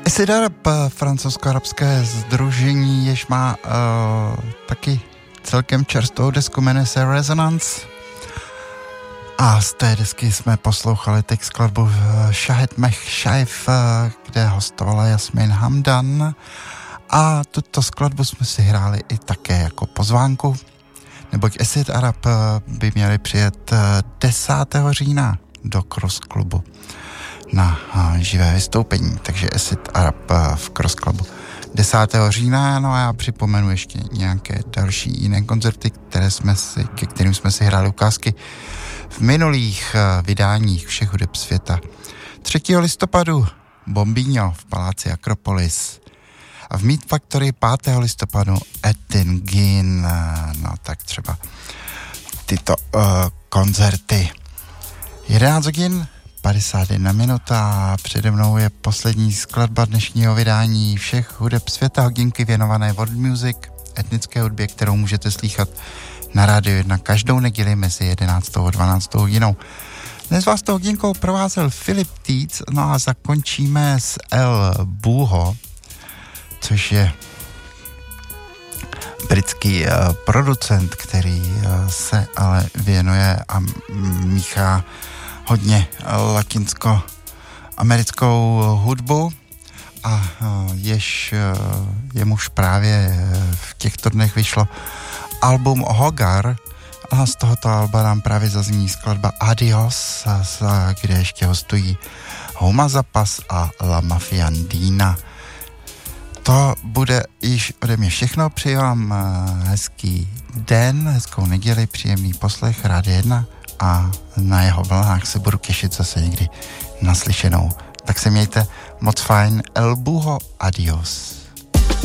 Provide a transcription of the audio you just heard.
Acid Arab, francouzsko-arabské sdružení, jež má taky celkem čerstvou desku, jmenuje se Resonance. A z té desky jsme poslouchali teď skladbu Shahed Mech Shaif, kde hostovala Jasmin Hamdan. A tuto skladbu jsme si hráli i také jako pozvánku, neboť Acid Arab by měli přijet 10. října do Cross Clubu na živé vystoupení, takže Acid Arab v Cross Clubu 10. října, no a já připomenu ještě nějaké další jiné koncerty, ke kterým jsme si hráli ukázky v minulých vydáních všech hudeb světa. 3. listopadu Bombino v paláci Akropolis a v Meat Factory 5. listopadu Ettingin, no tak třeba tyto koncerty. 11 hodin 51 minut a přede mnou je poslední skladba dnešního vydání všech hudeb světa, hodinky věnované world music, etnické hudbě, kterou můžete slýchat na Rádiu 1 každou neděli mezi 11. a 12. hodinou. Dnes vás to hodinkou provázel Filip Týc, no a zakončíme s El Buho, což je britský producent, který se ale věnuje a míchá hodně latinsko-americkou hudbu a jemuž právě v těchto dnech vyšlo album Hogar a z tohoto alba nám právě zazní skladba Adios, kde ještě hostují Houma Zapas a La Mafiandina. To bude již ode mě všechno, přeji vám hezký den, hezkou neděli, příjemný poslech Rádia 1 a na jeho vlnách se budu těšit zase někdy naslyšenou. Tak se mějte moc fajn, El Buho, adios.